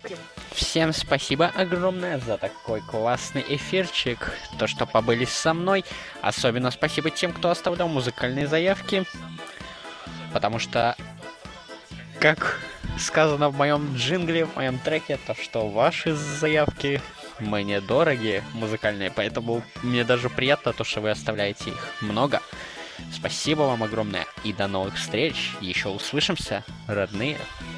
Всем спасибо огромное за такой классный эфирчик, то, что побыли со мной. Особенно спасибо тем, кто оставлял музыкальные заявки, потому что, как сказано в моем джингле, в моем треке, то, что ваши заявки мне дороги музыкальные, поэтому мне даже приятно то, что вы оставляете их много. Спасибо вам огромное и до новых встреч. Еще услышимся, родные.